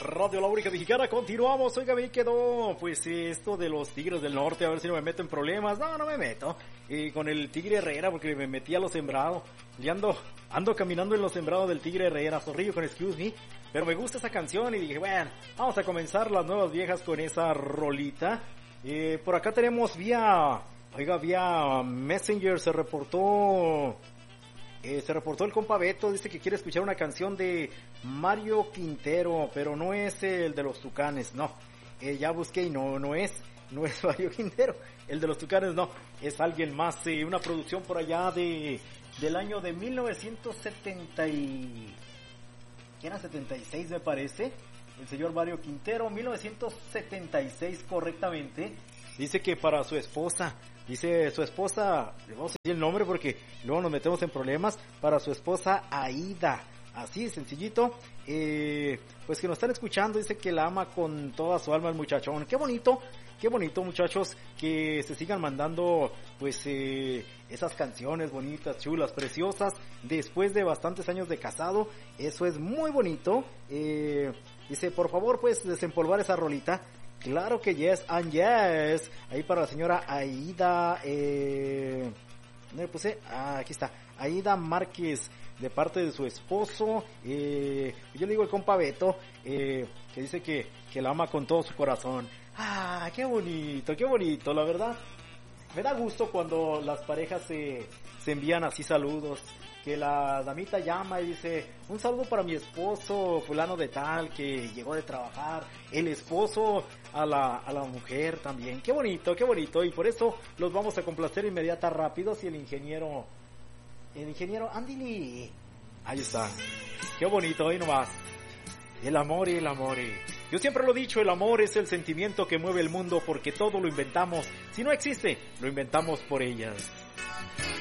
Radio La Única Mexicana, continuamos. Oiga, me quedó pues esto de los Tigres del Norte, a ver si no me meto en problemas. No me meto con el Tigre Herrera, porque me metí a los sembrados y ando caminando en los sembrados del Tigre Herrera. Zorrillo con Excuse Me, pero me gusta esa canción y dije, bueno, vamos a comenzar las nuevas viejas con esa rolita. Por acá tenemos vía Messenger, se reportó el compa Beto, dice que quiere escuchar una canción de Mario Quintero, pero no es el de los Tucanes, no. Ya busqué y no es Mario Quintero, el de los Tucanes no, es alguien más, una producción por allá del año de 1976 me parece, el señor Mario Quintero, 1976 correctamente. Dice que para su esposa, le vamos a decir el nombre porque luego nos metemos en problemas, para su esposa Aida, así sencillito, pues que nos están escuchando, dice que la ama con toda su alma el muchachón. Qué bonito muchachos, que se sigan mandando pues esas canciones bonitas, chulas, preciosas, después de bastantes años de casado, eso es muy bonito. Dice, por favor pues desempolvar esa rolita. Claro que yes and yes. Ahí para la señora Aida, ¿dónde puse? Aquí está, Aida Márquez, de parte de su esposo. Yo le digo el compa Beto, que dice que la ama con todo su corazón. Qué bonito, la verdad. Me da gusto cuando las parejas se envían así saludos. Que la damita llama y dice, un saludo para mi esposo fulano de tal que llegó de trabajar, el esposo a la mujer también. Qué bonito, y por eso los vamos a complacer inmediata rápido. Si el ingeniero Andy, ahí está, qué bonito, ahí nomás, el amor. Yo siempre lo he dicho, el amor es el sentimiento que mueve el mundo, porque todo lo inventamos, si no existe, lo inventamos por ellas.